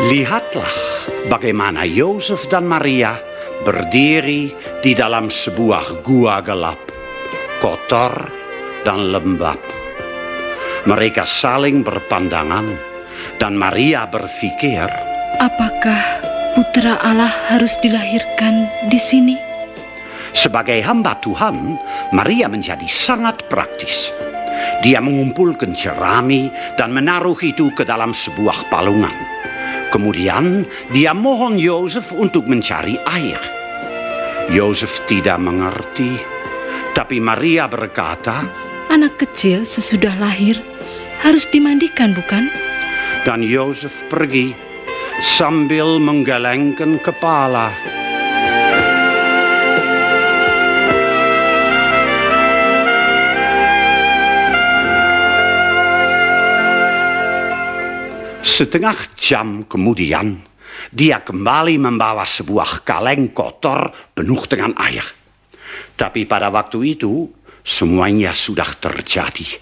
Lihatlah bagaimana Yosef dan Maria berdiri di dalam sebuah gua gelap, kotor dan lembab. Mereka saling berpandangan dan Maria berpikir, apakah Putra Allah harus dilahirkan di sini? Sebagai hamba Tuhan, Maria menjadi sangat praktis. Dia mengumpulkan jerami dan menaruh itu ke dalam sebuah palungan. Kemudian dia mohon Yosef untuk mencari air. Yosef tidak mengerti, tapi Maria berkata, anak kecil sesudah lahir harus dimandikan, bukan? Dan Yosef pergi sambil menggelengkan kepala. Setengah jam kemudian, dia kembali membawa sebuah kaleng kotor penuh dengan air. Tapi pada waktu itu, semuanya sudah terjadi.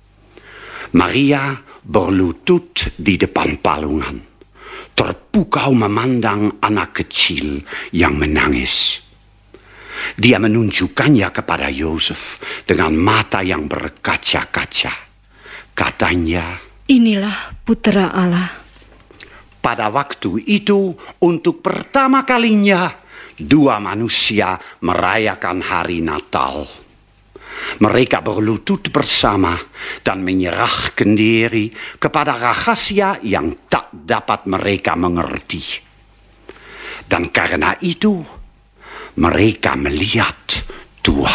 Maria berlutut di depan palungan, terpukau memandang anak kecil yang menangis. Dia menunjukkannya kepada Yosef dengan mata yang berkaca-kaca. Katanya, inilah Putra Allah. Pada waktu itu, untuk pertama kalinya, dua manusia merayakan hari Natal. Mereka berlutut bersama dan menyerahkan diri kepada rahasia yang tak dapat mereka mengerti. Dan karena itu, mereka melihat Tuhan.